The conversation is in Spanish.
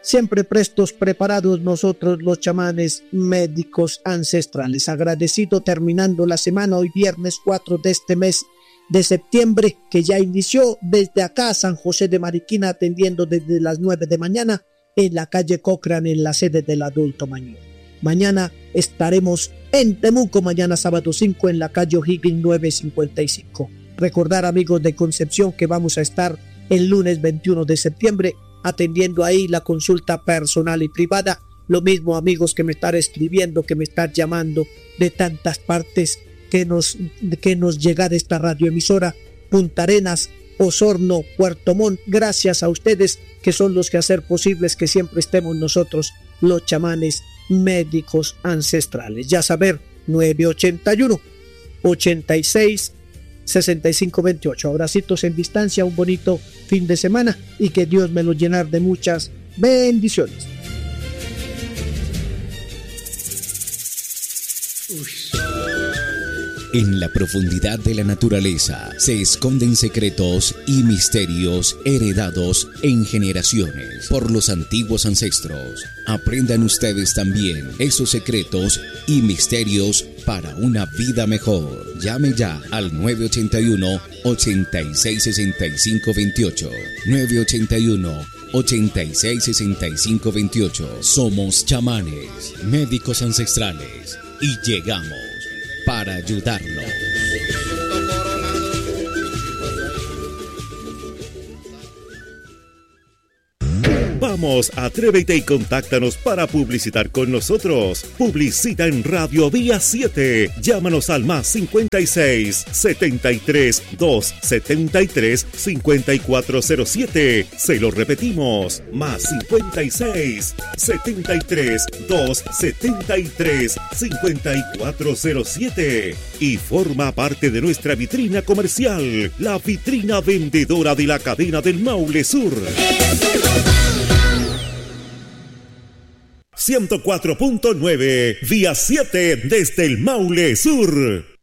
siempre prestos, preparados nosotros los chamanes médicos ancestrales. Agradecido terminando la semana, hoy viernes 4 de este mes de septiembre, que ya inició desde acá, San José de Mariquina, atendiendo desde las 9 de mañana en la calle Cochrane, en la sede del adulto mayor. Mañana estaremos en Temuco, mañana sábado 5 en la calle O'Higgins 955. Recordar, amigos de Concepción, que vamos a estar el lunes 21 de septiembre atendiendo ahí la consulta personal y privada. Lo mismo, amigos que me están escribiendo, que me están llamando de tantas partes que nos llega de esta radioemisora, Punta Arenas, Osorno, Puerto Montt. Gracias a ustedes, que son los que hacen posibles que siempre estemos nosotros, los chamanes médicos ancestrales. Ya saber, 981 86 6528. Abracitos en distancia, un bonito fin de semana y que Dios me lo llenar de muchas bendiciones. En la profundidad de la naturaleza se esconden secretos y misterios heredados en generaciones por los antiguos ancestros. Aprendan ustedes también esos secretos y misterios para una vida mejor. Llame ya al 981-866528. 981-866528. Somos chamanes, médicos ancestrales, y llegamos para ayudarlo. Vamos, atrévete y contáctanos para publicitar con nosotros. Publicita en Radio Vía 7. Llámanos al más 56 73 273 5407. Se lo repetimos, más 56 73 273 5407. Y forma parte de nuestra vitrina comercial, la vitrina vendedora de la cadena del Maule Sur. 104.9 Vía 7 desde el Maule Sur.